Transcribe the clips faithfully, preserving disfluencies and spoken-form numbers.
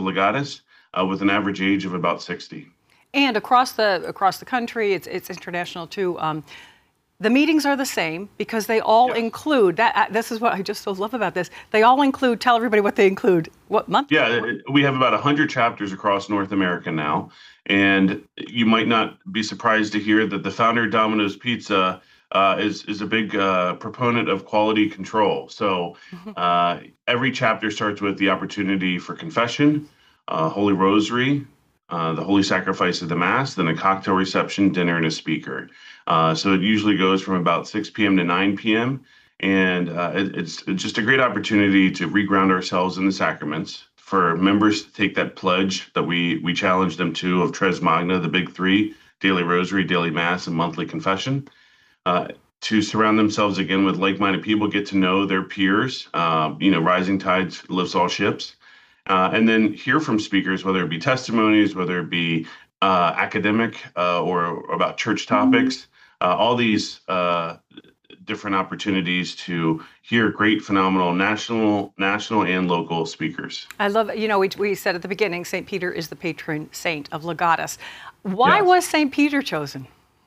Legatus, uh, with an average age of about sixty. And across the across the country, it's it's international too. Um, the meetings are the same because they all Yes. include that. Uh, this is what I just so love about this. They all include. Tell everybody what they include. What month? Yeah, we have about one hundred chapters across North America now. And you might not be surprised to hear that the founder of Domino's Pizza uh, is, is a big uh, proponent of quality control. So uh, every chapter starts with the opportunity for confession, uh, Holy Rosary, uh, the Holy Sacrifice of the Mass, then a cocktail reception, dinner, and a speaker. Uh, so it usually goes from about six p.m. to nine p.m. And uh, it, it's just a great opportunity to reground ourselves in the sacraments, for members to take that pledge that we we challenge them to of Tres Magna, the big three: daily rosary, daily mass, and monthly confession, uh, to surround themselves again with like-minded people, get to know their peers. Uh, you know, rising tides lifts all ships. Uh, and then hear from speakers, whether it be testimonies, whether it be uh, academic uh, or, or about church topics, uh, all these uh, different opportunities to hear great, phenomenal national, national and local speakers. I love it. You know, we, we said at the beginning, Saint Peter is the patron saint of Legatus. Why Yes. was Saint Peter chosen?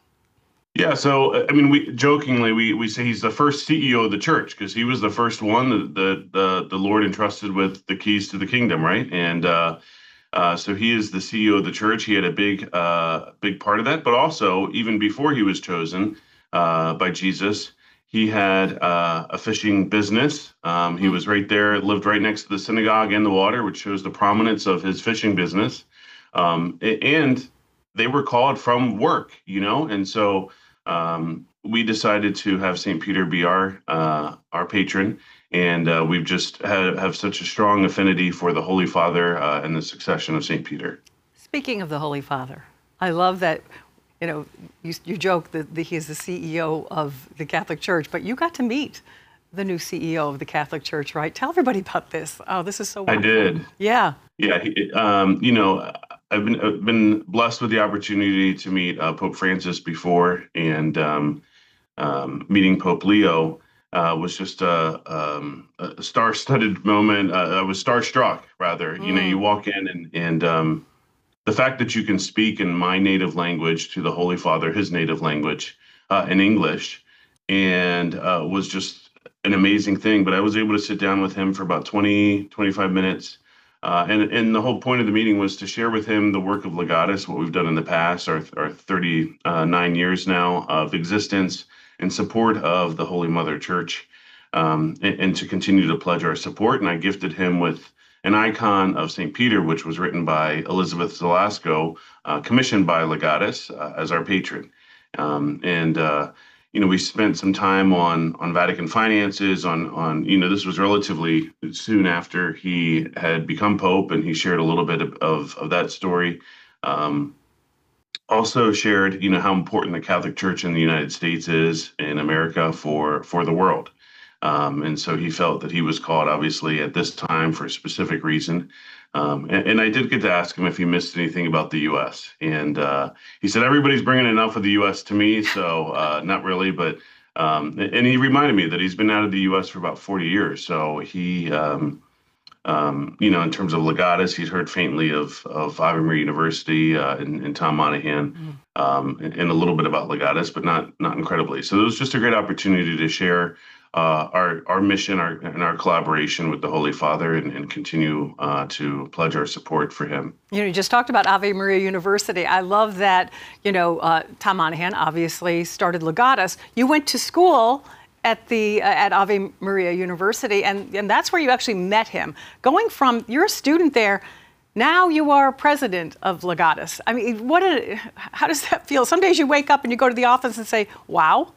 Yeah, so I mean, we jokingly we we say he's the first C E O of the church because he was the first one that the the the Lord entrusted with the keys to the kingdom, right? And uh, uh, so he is the C E O of the church. He had a big uh, big part of that, but also even before he was chosen uh, by Jesus, he had uh, a fishing business. Um, he was right there, lived right next to the synagogue and the water, which shows the prominence of his fishing business. Um, a- and they were called from work, you know, and so um, we decided to have Saint Peter be our uh, our patron, and uh, we've just had, have such a strong affinity for the Holy Father uh, and the succession of Saint Peter. Speaking of the Holy Father, I love that. You know, you, you joke that the, he is the C E O of the Catholic Church, but you got to meet the new C E O of the Catholic Church, right? Tell everybody about this. Oh, this is so wonderful. I did. Yeah. Yeah, he, um, you know, I've been I've been blessed with the opportunity to meet uh, Pope Francis before, and um, um, meeting Pope Leo uh, was just a, um, a star-studded moment. Uh, I was starstruck, rather. You know, you Mm. walk in and and um, the fact that you can speak in my native language to the Holy Father, his native language, uh, in English, and uh, was just an amazing thing. But I was able to sit down with him for about twenty, twenty-five minutes. Uh, and, and the whole point of the meeting was to share with him the work of Legatus, what we've done in the past, our, our thirty-nine years now of existence in support of the Holy Mother Church, um, and, and to continue to pledge our support. And I gifted him with an icon of Saint Peter, which was written by Elizabeth Zelasco, uh, commissioned by Legatus uh, as our patron. Um, and uh, you know, we spent some time on on Vatican finances. On on you know, this was relatively soon after he had become Pope, and he shared a little bit of of, of that story. Um, also shared, you know, how important the Catholic Church in the United States is in America for for the world. Um, and so he felt that he was called, obviously, at this time for a specific reason. Um, and, and I did get to ask him if he missed anything about the U S. And uh, he said, everybody's bringing enough of the U S to me, so uh, not really. But um, and he reminded me that he's been out of the U S for about forty years. So he, um, um, you know, in terms of Legatus, he's heard faintly of of Ave Maria University uh, and, and Tom Monahan, Mm. um, and, and a little bit about Legatus, but not not incredibly. So it was just a great opportunity to share uh, our our mission, our and our collaboration with the Holy Father, and, and continue uh, to pledge our support for him. You know, you just talked about Ave Maria University. I love that, you know, uh, Tom Monahan obviously started Legatus. You went to school at the uh, at Ave Maria University, and, and that's where you actually met him. Going from, you're a student there, now you are president of Legatus. I mean, what a, how does that feel? Some days you wake up and you go to the office and say, wow.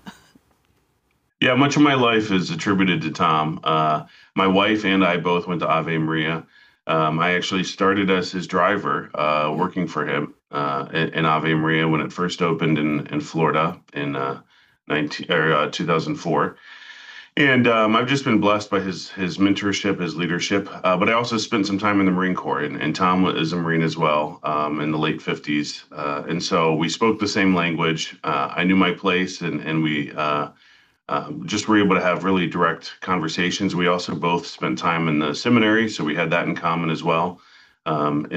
Yeah, much of my life is attributed to Tom. Uh, my wife and I both went to Ave Maria. Um, I actually started as his driver, uh, working for him uh, in, in Ave Maria when it first opened in, in Florida in uh, nineteen, or, uh, two thousand four. And um, I've just been blessed by his his mentorship, his leadership. Uh, but I also spent some time in the Marine Corps, and, and Tom is a Marine as well, um, in the late fifties. Uh, and so we spoke the same language. Uh, I knew my place, and, and we uh, uh, just were able to have really direct conversations. We also both spent time in the seminary, so we had that in common as well. Um,